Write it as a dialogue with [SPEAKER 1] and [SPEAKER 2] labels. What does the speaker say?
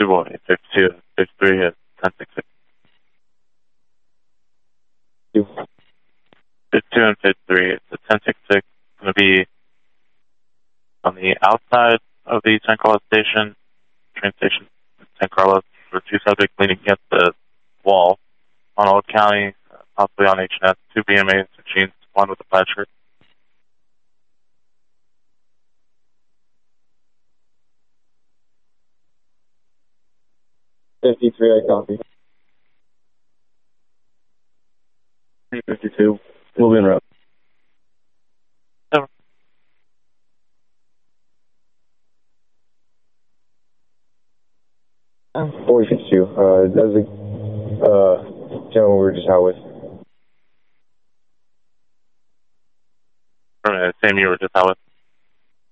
[SPEAKER 1] boy, 52, 53 at 1066. 52 and 53, it's a 1066. It's going to be on the outside of the San Carlos station, train station, San Carlos, for two subjects leaning against the wall on Old County, possibly on HNS, two BMAs, machines, one with a plaid shirt.
[SPEAKER 2] I copy. 52, we'll be en route.
[SPEAKER 1] Over.
[SPEAKER 2] 4052, that's the gentleman we were just out with.
[SPEAKER 1] Same you were just out with.